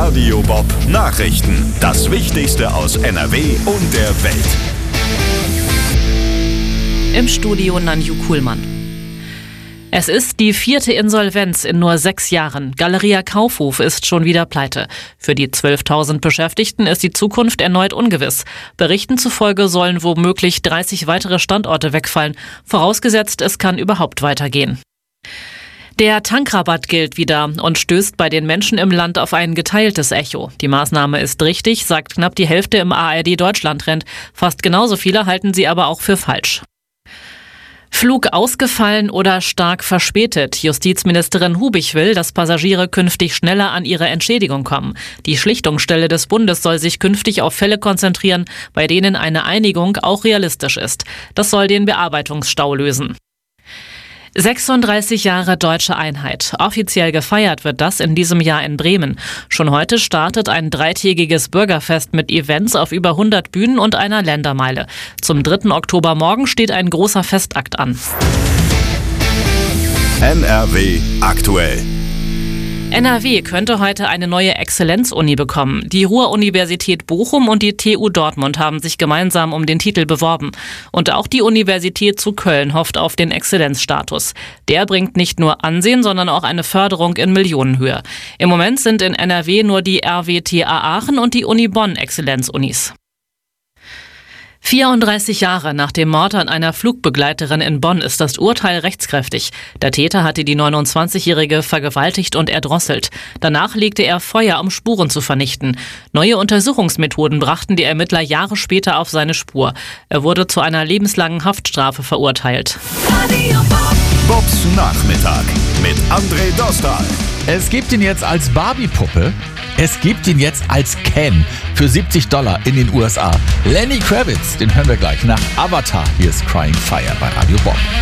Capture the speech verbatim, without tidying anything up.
Radio Bob Nachrichten. Das Wichtigste aus N R W und der Welt. Im Studio Nanju Kuhlmann. Es ist die vierte Insolvenz in nur sechs Jahren. Galeria Kaufhof ist schon wieder pleite. Für die zwölftausend Beschäftigten ist die Zukunft erneut ungewiss. Berichten zufolge sollen womöglich dreißig weitere Standorte wegfallen, vorausgesetzt es kann überhaupt weitergehen. Der Tankrabatt gilt wieder und stößt bei den Menschen im Land auf ein geteiltes Echo. Die Maßnahme ist richtig, sagt knapp die Hälfte im A R D Deutschland-Trend. Fast genauso viele halten sie aber auch für falsch. Flug ausgefallen oder stark verspätet. Justizministerin Hubich will, dass Passagiere künftig schneller an ihre Entschädigung kommen. Die Schlichtungsstelle des Bundes soll sich künftig auf Fälle konzentrieren, bei denen eine Einigung auch realistisch ist. Das soll den Bearbeitungsstau lösen. sechsunddreißig Jahre Deutsche Einheit. Offiziell gefeiert wird das in diesem Jahr in Bremen. Schon heute startet ein dreitägiges Bürgerfest mit Events auf über hundert Bühnen und einer Ländermeile. Zum dritten Oktober morgen steht ein großer Festakt an. N R W aktuell. N R W könnte heute eine neue Exzellenzuni bekommen. Die Ruhr-Universität Bochum und die T U Dortmund haben sich gemeinsam um den Titel beworben. Und auch die Universität zu Köln hofft auf den Exzellenzstatus. Der bringt nicht nur Ansehen, sondern auch eine Förderung in Millionenhöhe. Im Moment sind in N R W nur die R W T A Aachen und die Uni Bonn Exzellenzunis. vierunddreißig Jahre nach dem Mord an einer Flugbegleiterin in Bonn ist das Urteil rechtskräftig. Der Täter hatte die neunundzwanzigjährige vergewaltigt und erdrosselt. Danach legte er Feuer, um Spuren zu vernichten. Neue Untersuchungsmethoden brachten die Ermittler Jahre später auf seine Spur. Er wurde zu einer lebenslangen Haftstrafe verurteilt. Bobs Nachmittag mit André Dostal. Es gibt ihn jetzt als Barbie-Puppe. Es gibt ihn jetzt als Ken für siebzig Dollar in den U S A. Lenny Kravitz, den hören wir gleich nach Avatar. Hier ist Crying Fire bei Radio Bob.